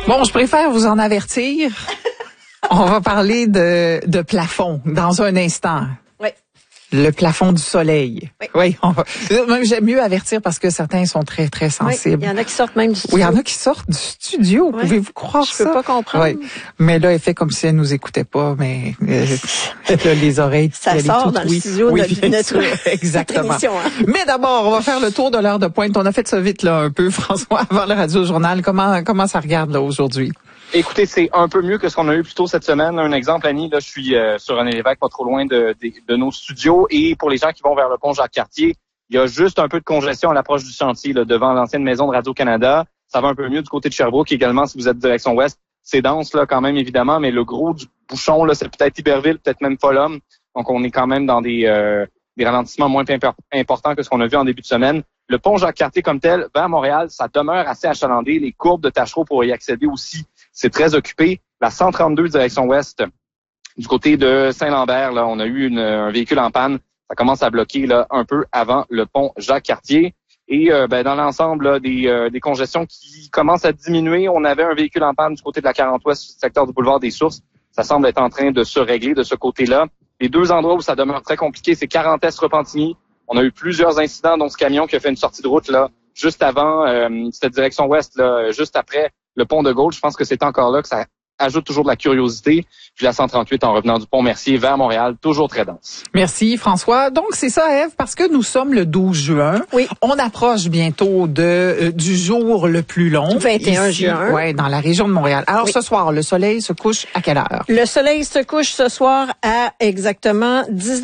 Bon, je préfère vous en avertir. On va parler de plafond dans un instant. Oui. Le plafond du soleil. Oui. Même j'aime mieux avertir parce que certains sont très, très sensibles. Oui, il y en a qui sortent même du studio. Oui, il y en a qui sortent du studio. Oui. Pouvez-vous croire ça? Je peux pas comprendre. Oui. Mais là, elle fait comme si elle nous écoutait pas, mais là, les oreilles. Ça sort dans le studio de notre exactement. émission. Hein? Mais d'abord, on va faire le tour de l'heure de pointe. On a fait ça vite là un peu, François, avant le Radio-Journal. Comment ça regarde là aujourd'hui? Écoutez, c'est un peu mieux que ce qu'on a eu plus tôt cette semaine. Un exemple, Annie, là, je suis sur René Lévesque, pas trop loin de nos studios. Et pour les gens qui vont vers le pont Jacques-Cartier, il y a juste un peu de congestion à l'approche du chantier, là, devant l'ancienne maison de Radio-Canada. Ça va un peu mieux du côté de Sherbrooke également, si vous êtes direction ouest. C'est dense, là, quand même, évidemment, mais le gros du bouchon, là, c'est peut-être Iberville, peut-être même Folum. Donc, on est quand même dans des ralentissements moins importants que ce qu'on a vu en début de semaine. Le pont Jacques-Cartier comme tel, vers Montréal, ça demeure assez achalandé. Les courbes de Tachereau pour y accéder aussi, c'est très occupé. La 132 direction ouest, du côté de Saint-Lambert, là, on a eu un véhicule en panne. Ça commence à bloquer là un peu avant le pont Jacques-Cartier. Et dans l'ensemble là, des congestions qui commencent à diminuer. On avait un véhicule en panne du côté de la 40 ouest, du secteur du boulevard des Sources. Ça semble être en train de se régler de ce côté-là. Les deux endroits où ça demeure très compliqué, c'est 40 Est Repentigny. On a eu plusieurs incidents, dont ce camion qui a fait une sortie de route là juste avant, cette direction ouest, là, juste après le pont de Gaulle. Je pense que c'est encore là que ça ajoute toujours de la curiosité. Puis la 138 en revenant du pont Mercier vers Montréal, toujours très dense. Merci François. Donc c'est ça, Ève, parce que nous sommes le 12 juin. Oui. On approche bientôt du jour le plus long. 21 juin. Oui, dans la région de Montréal. Alors oui. Ce soir, le soleil se couche à quelle heure? Le soleil se couche ce soir à exactement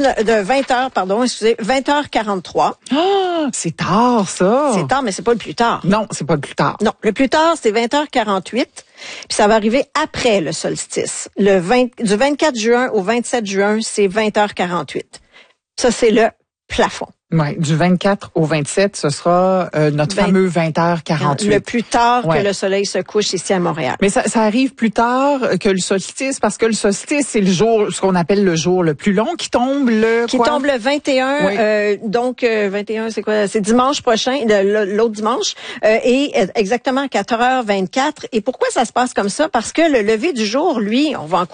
20h43. Ah, c'est tard ça. C'est tard, mais c'est pas le plus tard. Non, c'est pas le plus tard. Non, le plus tard, c'est 20h48. Puis ça va arriver après le solstice. Du 24 juin au 27 juin, c'est 20h48. Ça, c'est le plafond. Oui, du 24 au 27, ce sera notre fameux 20h48. Le plus tard que le soleil se couche ici à Montréal. Mais ça arrive plus tard que le solstice, parce que le solstice, c'est le jour, ce qu'on appelle le jour le plus long, qui tombe le tombe le 21, oui. Donc 21, c'est quoi? C'est dimanche prochain, l'autre dimanche, et exactement à 4h24. Et pourquoi ça se passe comme ça? Parce que le lever du jour, lui, on va en